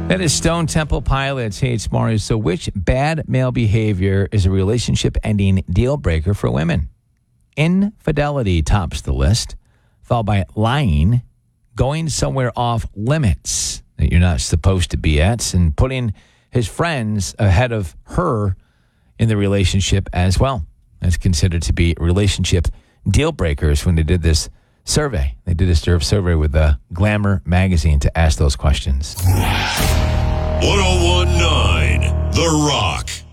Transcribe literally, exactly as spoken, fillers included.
That is Stone Temple Pilots. Hey, it's Mario. So which bad male behavior is a relationship-ending deal breaker for women? Infidelity tops the list, followed by lying, going somewhere off limits that you're not supposed to be at, and putting his friends ahead of her in the relationship as well. That's considered to be relationship deal breakers when they did this survey. They did a survey with the Glamour magazine to ask those questions. one oh one point nine The Rock.